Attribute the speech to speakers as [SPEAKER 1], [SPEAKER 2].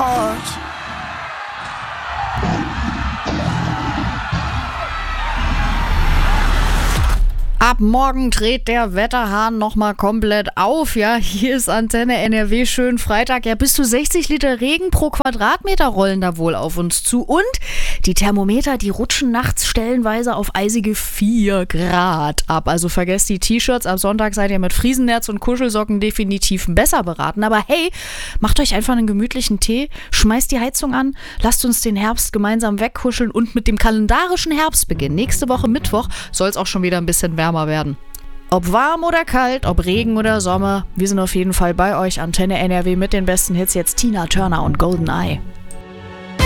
[SPEAKER 1] heart. Ab morgen dreht der Wetterhahn nochmal komplett auf, ja. Hier ist Antenne NRW, schön Freitag. Ja, bis zu 60 Liter Regen pro Quadratmeter rollen da wohl auf uns zu. Und die Thermometer, die rutschen nachts stellenweise auf eisige 4 Grad ab. Also vergesst die T-Shirts, ab Sonntag seid ihr mit Friesennerz und Kuschelsocken definitiv besser beraten. Aber hey, macht euch einfach einen gemütlichen Tee, schmeißt die Heizung an, lasst uns den Herbst gemeinsam wegkuscheln und mit dem kalendarischen Herbstbeginn nächste Woche Mittwoch soll es auch schon wieder ein bisschen wärmer werden. Ob warm oder kalt, ob Regen oder Sommer, wir sind auf jeden Fall bei euch. Antenne NRW mit den besten Hits, jetzt Tina Turner und Golden Eye.